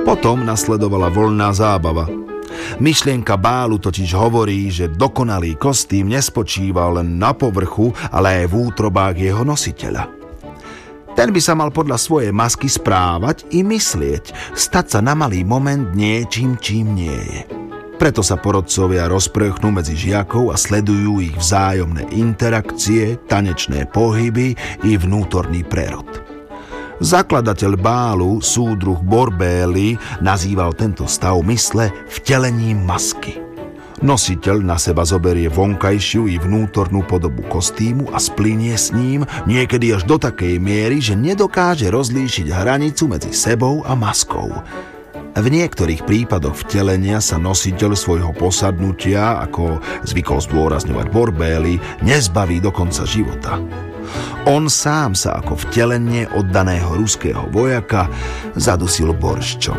Potom nasledovala voľná zábava. Myšlienka bálu totiž hovorí, že dokonalý kostým nespočíva len na povrchu, ale aj v útrobách jeho nositeľa. Ten by sa mal podľa svojej masky správať i myslieť, stať sa na malý moment niečím, čím nie je. Preto sa porodcovia rozprchnú medzi žiakov a sledujú ich vzájomné interakcie, tanečné pohyby i vnútorný prerod. Zakladateľ bálu, súdruh Borbély, nazýval tento stav mysle vtelením masky. Nositeľ na seba zoberie vonkajšiu i vnútornú podobu kostýmu a splynie s ním niekedy až do takej miery, že nedokáže rozlíšiť hranicu medzi sebou a maskou. V niektorých prípadoch vtelenia sa nositeľ svojho posadnutia, ako zvykol zdôrazňovať Borbély, nezbaví do konca života. On sám sa ako vtelenie oddaného ruského vojaka zadusil borščom.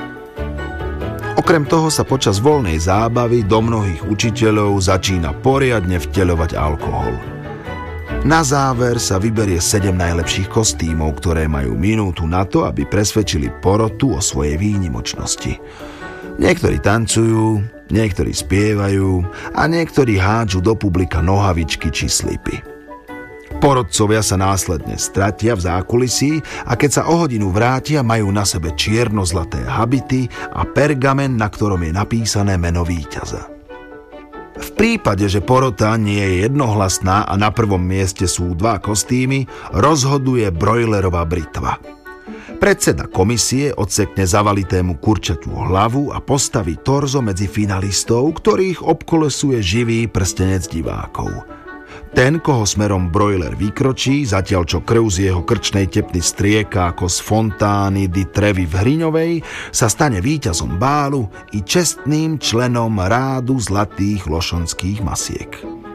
Okrem toho sa počas voľnej zábavy do mnohých učiteľov začína poriadne vteľovať alkohol. Na záver sa vyberie 7 najlepších kostýmov, ktoré majú minútu na to, aby presvedčili porotu o svojej výnimočnosti. Niektorí tancujú, niektorí spievajú a niektorí hádžu do publika nohavičky či slipy. Porodcovia sa následne stratia v zákulisí a keď sa o hodinu vrátia, majú na sebe čierno-zlaté habity a pergamen, na ktorom je napísané meno víťaza. V prípade, že porota nie je jednohlasná a na prvom mieste sú 2 kostýmy, rozhoduje brojlerová britva. Predseda komisie odsekne zavalitému kurčaťu hlavu a postaví torzo medzi finalistov, ktorých obkolesuje živý prstenec divákov. Ten, koho smerom brojler vykročí, zatiaľ čo krv z jeho krčnej tepny strieka ako z fontány di Trevi v Hriňovej, sa stane víťazom bálu i čestným členom rádu zlatých lošonských masiek.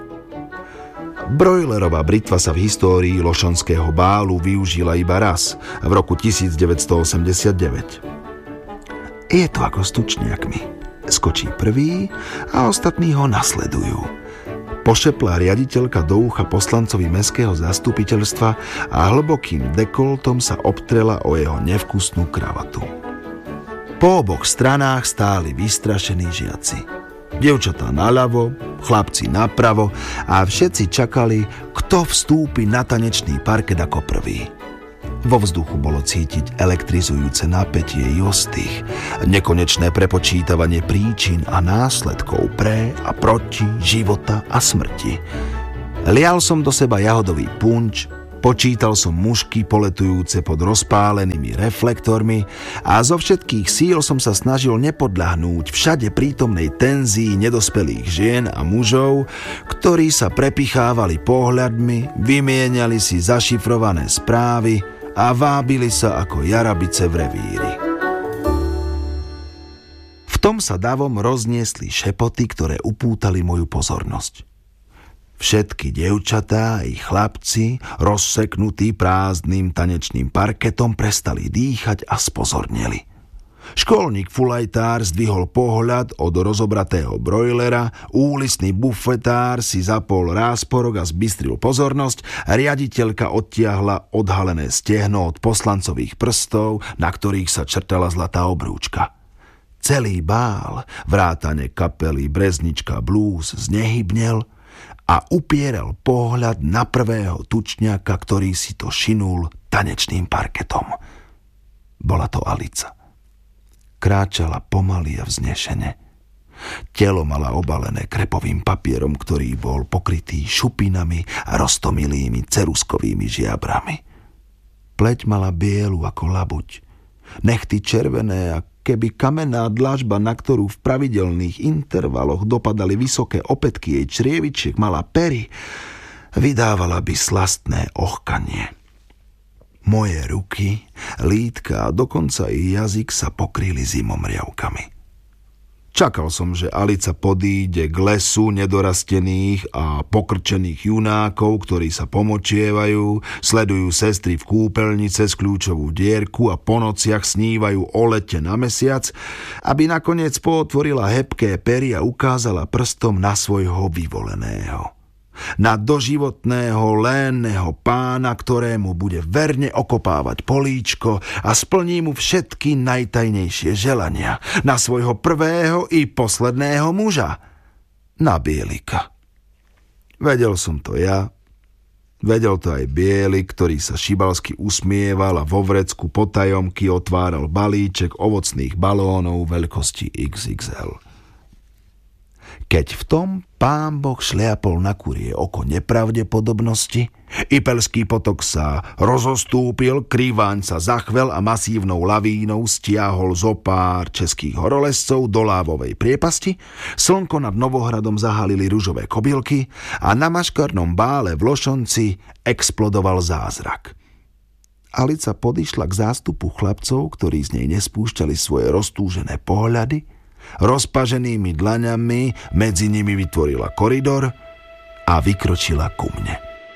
Brojlerová britva sa v histórii lošonského bálu využila iba raz, v roku 1989. Je to ako s tučniakmi. Skočí prvý a ostatní ho nasledujú. Pošepla riaditeľka do ucha poslancovi mestského zastupiteľstva a hlbokým dekoltom sa obtrela o jeho nevkusnú kravatu. Po oboch stranách stáli vystrašení žiaci. Dievčatá naľavo, chlapci napravo a všetci čakali, kto vstúpi na tanečný parket ako prvý. Vo vzduchu bolo cítiť elektrizujúce napätie i ostých, nekonečné prepočítavanie príčin a následkov pre a proti života a smrti. Lial som do seba jahodový punč, počítal som mušky poletujúce pod rozpálenými reflektormi a zo všetkých síl som sa snažil nepodľahnúť všade prítomnej tenzii nedospelých žien a mužov, ktorí sa prepichávali pohľadmi, vymieniali si zašifrované správy a vábili sa ako jarabice v revíri. V tom sa davom rozniesli šepoty, ktoré upútali moju pozornosť. Všetky dievčatá i chlapci, rozseknutí prázdnym tanečným parketom, prestali dýchať a spozorneli. Školník fulajtár zdvihol pohľad od rozobratého brojlera, úlisný bufetár si zapol rásporok a zbystril pozornosť, riaditeľka odtiahla odhalené stehno od poslancových prstov, na ktorých sa črtala zlatá obrúčka. Celý bál, vrátane kapely Breznička blues, znehybnel a upieral pohľad na prvého tučňaka, ktorý si to šinul tanečným parketom. Bola to Alica. Kráčala pomaly a vznešene. Telo mala obalené krepovým papierom, ktorý bol pokrytý šupinami a roztomilými ceruskovými žiabrami. Pleť mala bielu ako labuť, nechty červené a keby kamenná dlažba, na ktorú v pravidelných intervaloch dopadali vysoké opätky jej črievičiek, mala pery, vydávala by slastné ochkanie. Moje ruky, lítka a dokonca i jazyk sa pokryli zimomriavkami. Čakal som, že Alica podíde k lesu nedorastených a pokrčených junákov, ktorí sa pomočievajú, sledujú sestry v kúpeľni cez kľúčovú dierku a po nociach snívajú o lete na mesiac, aby nakoniec pootvorila hebké pery a ukázala prstom na svojho vyvoleného. na doživotného lénneho pána, ktorému bude verne okopávať políčko a splní mu všetky najtajnejšie želania, na svojho prvého i posledného muža, na Bielika. Vedel som to ja, vedel to aj Bielik, ktorý sa šibalsky usmieval a vo vrecku potajomky otváral balíček ovocných balónov veľkosti XXL. Keď v tom Pán Boh šliapol na kurie oko nepravdepodobnosti, Ipelský potok sa rozostúpil, Kriváň sa zachvel a masívnou lavínou stiahol zo pár českých horolezcov do lávovej priepasti, slnko nad Novohradom zahalili ružové kobylky a na maškarnom bále v Lošonci explodoval zázrak. Alica podišla k zástupu chlapcov, ktorí z nej nespúšťali svoje roztúžené pohľady, rozpaženými dlaňami medzi nimi vytvorila koridor a vykročila ku mne.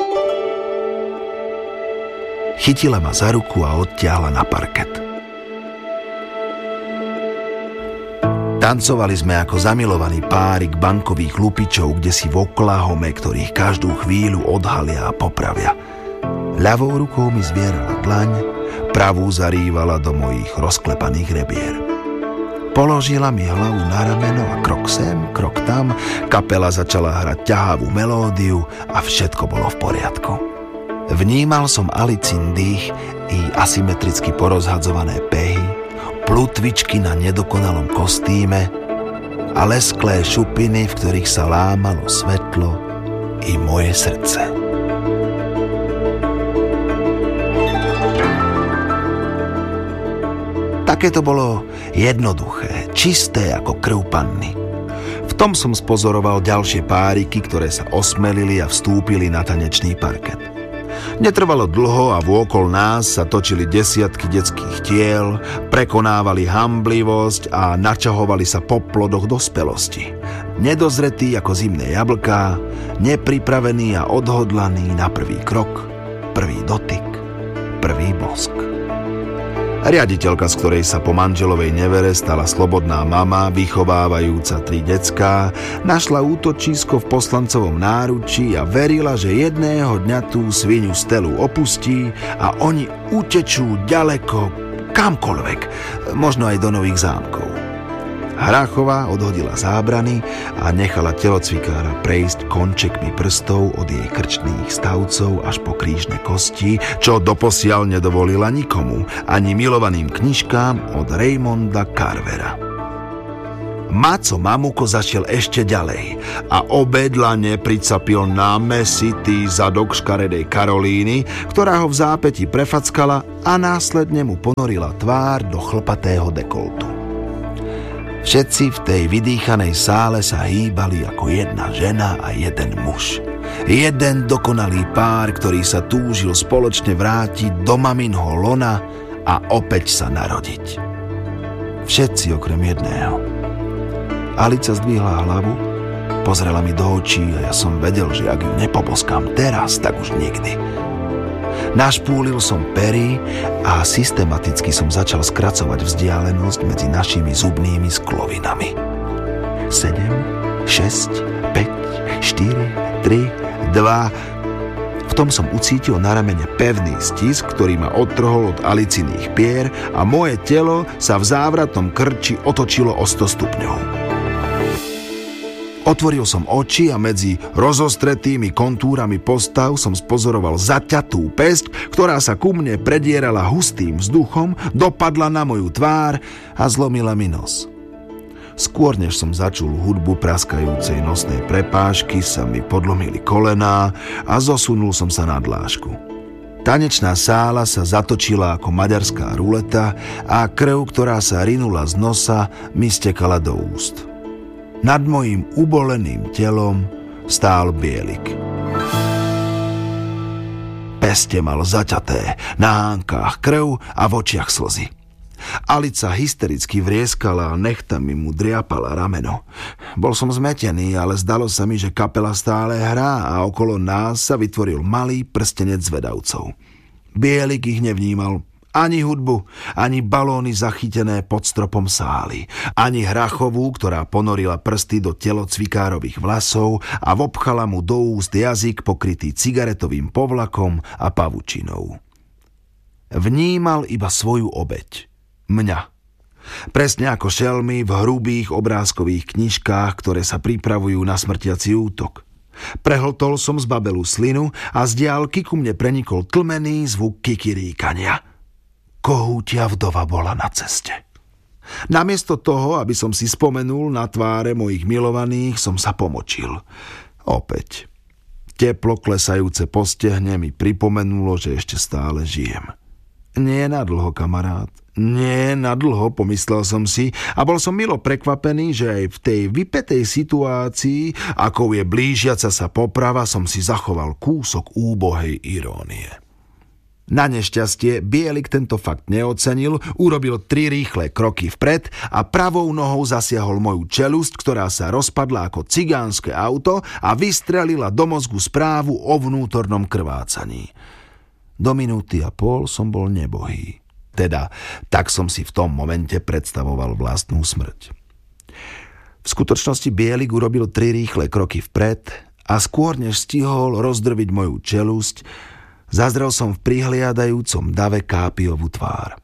Chytila ma za ruku a odtiahla na parket. Tancovali sme ako zamilovaný párik bankových lupičov, kde si v Oklahome, ktorých každú chvíľu odhalia a popravia. Ľavou rukou mi zvierala dlaň, pravú zarývala do mojich rozklepaných rebier. Položila mi hlavu na rameno a krok sem, krok tam, kapela začala hrať ťahavú melódiu a všetko bolo v poriadku. Vnímal som Alicin dých i asymetricky porozhadzované pehy, plutvičky na nedokonalom kostýme a lesklé šupiny, v ktorých sa lámalo svetlo i moje srdce. Také to bolo jednoduché, čisté ako krv panny. V tom som spozoroval ďalšie páriky, ktoré sa osmelili a vstúpili na tanečný parket. Netrvalo dlho a vôkol nás sa točili desiatky detských tiel, prekonávali hamblivosť a načahovali sa po plodoch dospelosti. Nedozretí ako zimné jablká, nepripravení a odhodlaní na prvý krok, prvý dotyk, prvý bosk. Riaditeľka, z ktorej sa po manželovej nevere stala slobodná mama, vychovávajúca 3 decká, našla útočisko v poslancovom náručí a verila, že jedného dňa tú svinu Stelu opustí a oni utečú ďaleko, kamkoľvek, možno aj do Nových Zámkov. Hráchová odhodila zábrany a nechala telocvikára prejsť končekmi prstov od jej krčných stavcov až po krížne kosti, čo doposiaľ nedovolila nikomu, ani milovaným knižkám od Raymonda Carvera. Maco Mamuko zašiel ešte ďalej a obe dlane pricapil na mesitý zadok škaredej Karolíny, ktorá ho v zápäti prefackala a následne mu ponorila tvár do chlpatého dekoltu. Všetci v tej vydýchanej sále sa hýbali ako jedna žena a jeden muž. Jeden dokonalý pár, ktorý sa túžil spoločne vrátiť do maminho lona a opäť sa narodiť. Všetci okrem jedného. Alica zdvihla hlavu, pozrela mi do očí a ja som vedel, že ak ju nepoboskám teraz, tak už nikdy. Našpúlil som pery a systematicky som začal skracovať vzdialenosť medzi našimi zubnými sklovinami. 7, 6, 5, 4, 3, 2... V tom som ucítil na ramene pevný stisk, ktorý ma odtrhol od Aliciných pier a moje telo sa v závratnom krči otočilo o 100 stupňov. Otvoril som oči a medzi rozostretými kontúrami postav som spozoroval zaťatú päsť, ktorá sa ku mne predierala hustým vzduchom, dopadla na moju tvár a zlomila mi nos. Skôr než som začul hudbu praskajúcej nosnej prepážky, sa mi podlomili kolená a zosunul som sa na dlášku. Tanečná sála sa zatočila ako maďarská ruleta a krv, ktorá sa rinula z nosa, mi stekala do úst. Nad mojím uboleným telom stál Bielik. Peste mal zaťaté, na hánkach krv a v očiach slzy. Alica hystericky vrieskala a nechtami mu driapala rameno. Bol som zmetený, ale zdalo sa mi, že kapela stále hrá a okolo nás sa vytvoril malý prstenec zvedavcov. Bielik ich nevnímal Ani hudbu, ani balóny zachytené pod stropom sály, ani Hrachovú, ktorá ponorila prsty do telocvikárových vlasov a vopchala mu do úst jazyk pokrytý cigaretovým povlakom a pavučinou. Vnímal iba svoju obeť. Mňa. Presne ako šelmy v hrubých obrázkových knižkách, ktoré sa pripravujú na smrtiaci útok. Prehltol som z babelu slinu a z diaľky ku mne prenikol tlmený zvuk kikiríkania. Kohútia vdova bola na ceste. Namiesto toho, aby som si spomenul na tváre mojich milovaných, som sa pomočil. Opäť. Teplo klesajúce po stehne mi pripomenulo, že ešte stále žijem. Nie nadlho, kamarát. Nie nadlho, pomyslel som si a bol som milo prekvapený, že aj v tej vypätej situácii, akou je blížiaca sa poprava, som si zachoval kúsok úbohej irónie. Na nešťastie Bielik tento fakt neocenil, urobil 3 rýchle kroky vpred a pravou nohou zasiahol moju čelusť, ktorá sa rozpadla ako cigánske auto a vystrelila do mozgu správu o vnútornom krvácaní. Do minúty a pol som bol nebohý. Teda, tak som si v tom momente predstavoval vlastnú smrť. V skutočnosti Bielik urobil 3 rýchle kroky vpred a skôr než stihol rozdrviť moju čelusť, zazrel som v prihliadajúcom dave Kápiovú tvár.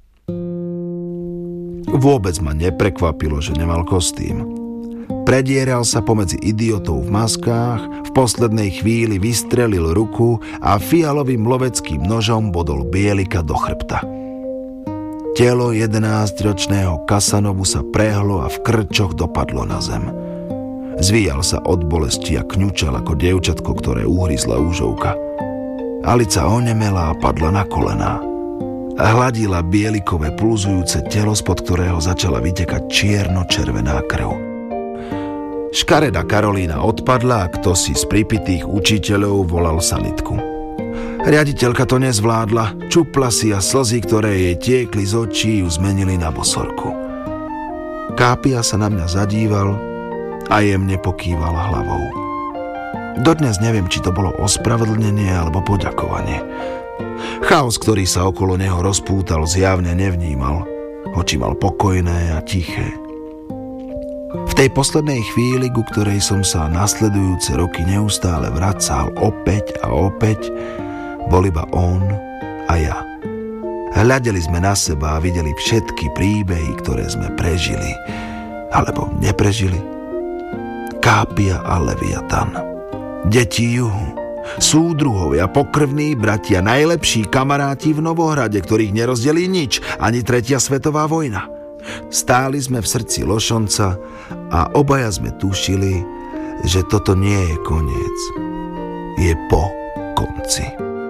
Vôbec ma neprekvapilo, že nemal kostým. Predieral sa pomedzi idiotov v maskách, v poslednej chvíli vystrelil ruku a fialovým loveckým nožom bodol Bielika do chrbta. Telo 11-ročného Kasanovu sa prehlo a v krčoch dopadlo na zem. Zvíjal sa od bolesti a kňučal ako dievčatko, ktoré uhryzla úžovka. Alica onemela a padla na kolená. Hladila Bielikové pulzujúce telo, spod ktorého začala vytekať čierno-červená krv. Škareda Karolína odpadla a kto si z pripitých učiteľov volal sanitku. Riaditeľka to nezvládla, čupla si a slzy, ktoré jej tiekli z očí, ju zmenili na bosorku. Kápia sa na mňa zadíval a jemne pokýval hlavou. Dodnes neviem, či to bolo ospravedlnenie alebo poďakovanie. Chaos, ktorý sa okolo neho rozpútal, zjavne nevnímal. Oči mal pokojné a tiché. V tej poslednej chvíli, ku ktorej som sa nasledujúce roky neustále vracal opäť a opäť, bol iba on a ja. Hľadeli sme na seba a videli všetky príbehy, ktoré sme prežili alebo neprežili. Kápia a Leviatan. Deti juhu, súdruhovia, pokrvní bratia, najlepší kamaráti v Novohrade, ktorých nerozdelí nič, ani 3. svetová vojna. Stáli sme v srdci Lošonca a obaja sme tušili, že toto nie je koniec. Je po konci.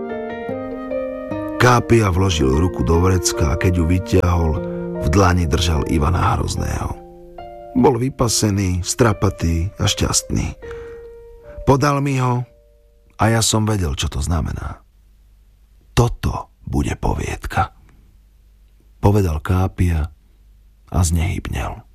Kápia vložil ruku do vrecka a keď ju vyťahol, v dlani držal Ivana Hrozného. Bol vypasený, strapatý a šťastný. Podal mi ho a ja som vedel, čo to znamená. Toto bude poviedka, povedal Kápia a znehybnel.